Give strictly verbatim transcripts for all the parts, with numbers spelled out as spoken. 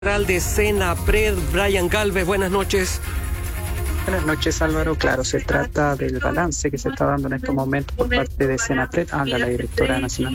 De Senapred, Brian Galvez, buenas noches. Buenas noches, Álvaro. Claro, se trata del balance que se está dando en estos momentos por parte de Senapred. Habla la directora nacional.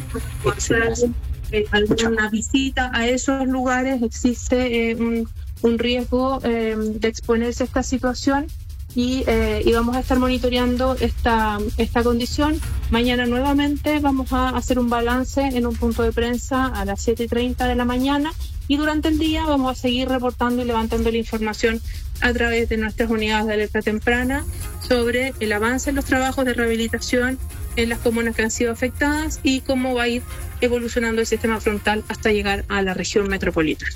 Alguna visita a esos lugares, existe eh, un, un riesgo eh, de exponerse a esta situación y, eh, y vamos a estar monitoreando esta, esta condición. Mañana nuevamente vamos a hacer un balance en un punto de prensa a las siete y treinta de la mañana. Y durante el día vamos a seguir reportando y levantando la información a través de nuestras unidades de alerta temprana sobre el avance en los trabajos de rehabilitación en las comunas que han sido afectadas y cómo va a ir evolucionando el sistema frontal hasta llegar a la región metropolitana.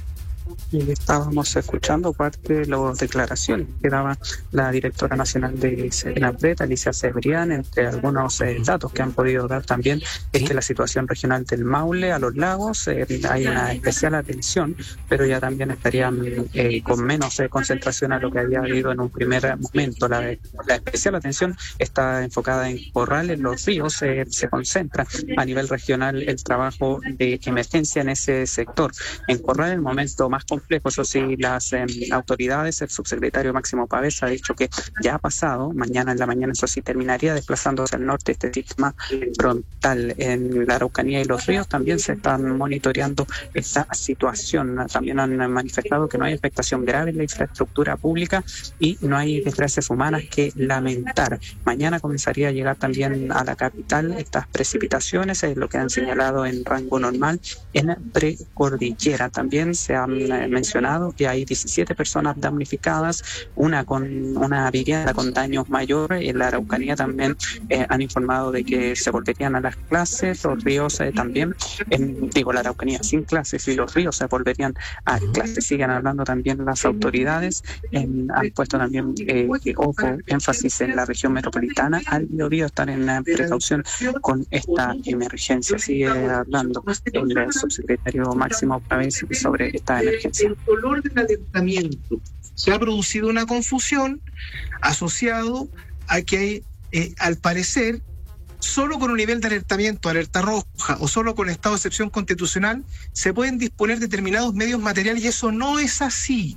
Y estábamos escuchando parte de las declaraciones que daba la directora nacional de Senapred, Alicia Cebrián, entre algunos eh, datos que han podido dar también es que la situación regional del Maule a los lagos eh, hay una especial atención, pero ya también estarían eh, con menos eh, concentración a lo que había habido en un primer momento. La, la especial atención está enfocada en Corrales, los ríos, eh, se concentra a nivel regional el trabajo de emergencia en ese sector. En Corrales el momento más complejo, eso sí, las eh, autoridades, el subsecretario Máximo Pavés ha dicho que ya ha pasado, mañana en la mañana eso sí terminaría desplazándose al norte este sistema frontal. En la Araucanía y los ríos también se están monitoreando esta situación. También han manifestado que no hay afectación grave en la infraestructura pública y no hay desgracias humanas que lamentar. Mañana comenzaría a llegar también a la capital estas precipitaciones, es lo que han señalado en rango normal en precordillera. También se han eh, mencionado que hay diecisiete personas damnificadas, una con una vivienda con daños mayores. En la Araucanía también eh, han informado de que se volverían a las clases, los ríos eh, también, en, digo la Araucanía sin clases y los ríos se volverían a clases. Siguen hablando también las autoridades, en, han puesto también eh, ojo, énfasis en la región metropolitana, al Biobío estar en eh, precaución con esta emergencia. Sigue hablando el subsecretario Máximo Pavés sobre esta emergencia. El color del alertamiento. Se ha producido una confusión asociado a que hay, eh, al parecer, solo con un nivel de alertamiento, alerta roja, o solo con estado de excepción constitucional, se pueden disponer determinados medios materiales, y eso no es así.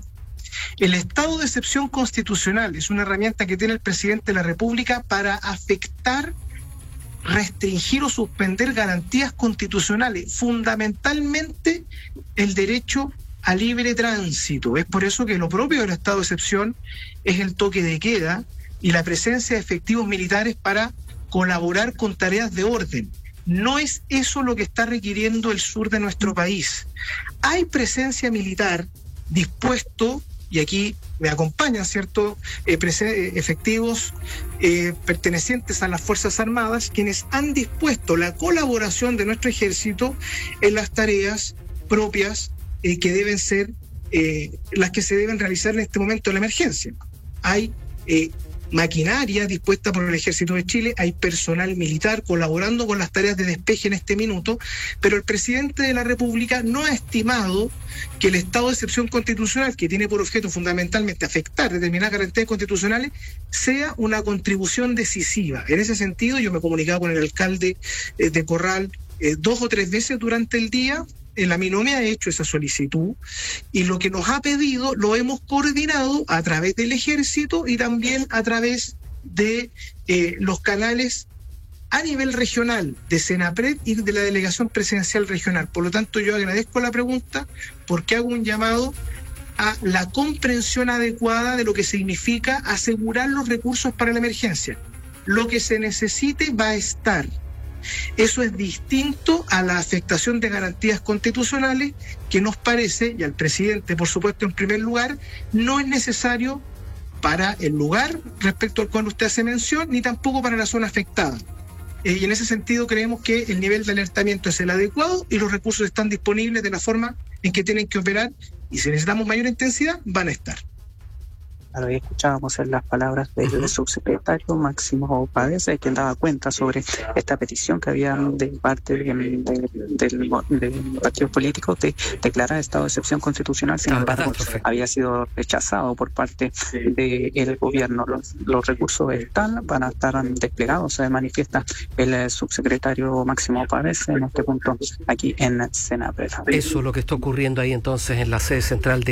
El estado de excepción constitucional es una herramienta que tiene el presidente de la República para afectar, restringir o suspender garantías constitucionales, fundamentalmente el derecho a libre tránsito. Es por eso que lo propio del estado de excepción es el toque de queda y la presencia de efectivos militares para colaborar con tareas de orden. No es eso lo que está requiriendo el sur de nuestro país. Hay presencia militar dispuesto, y aquí me acompañan, ¿cierto?, eh, efectivos eh, pertenecientes a las Fuerzas Armadas, quienes han dispuesto la colaboración de nuestro ejército en las tareas propias eh, que deben ser eh, las que se deben realizar en este momento de la emergencia. Hay eh, maquinaria dispuesta por el Ejército de Chile, hay personal militar colaborando con las tareas de despeje en este minuto, pero el presidente de la República no ha estimado que el estado de excepción constitucional, que tiene por objeto fundamentalmente afectar determinadas garantías constitucionales, sea una contribución decisiva. En ese sentido, yo me he comunicado con el alcalde eh, de Corral eh, dos o tres veces durante el día. Él a mí no me ha hecho esa solicitud y lo que nos ha pedido lo hemos coordinado a través del ejército y también a través de eh, los canales a nivel regional de Senapred y de la delegación presidencial regional. Por lo tanto, yo agradezco la pregunta porque hago un llamado a la comprensión adecuada de lo que significa asegurar los recursos para la emergencia. Lo que se necesite va a estar. Eso es distinto a la afectación de garantías constitucionales que nos parece, y al presidente por supuesto en primer lugar, no es necesario para el lugar respecto al cual usted hace mención, ni tampoco para la zona afectada. Eh, y en ese sentido creemos que el nivel de alertamiento es el adecuado y los recursos están disponibles de la forma en que tienen que operar, y si necesitamos mayor intensidad, van a estar. Claro, ahí escuchábamos en las palabras del uh-huh. subsecretario Máximo Pavese, quien daba cuenta sobre esta petición que había de parte de, de, del, del partido político de declarar estado de excepción constitucional. Sin embargo, había sido rechazado por parte del gobierno. Los, los recursos están, van a estar desplegados, se manifiesta el subsecretario Máximo Pavese en este punto aquí en Senapred. Eso es lo que está ocurriendo ahí entonces en la sede central de